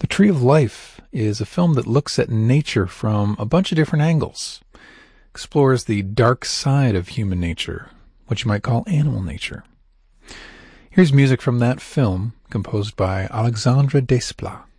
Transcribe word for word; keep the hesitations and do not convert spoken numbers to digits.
The Tree of Life is a film that looks at nature from a bunch of different angles, explores the dark side of human nature, what you might call animal nature. Here's music from that film, composed by Alexandre Desplat.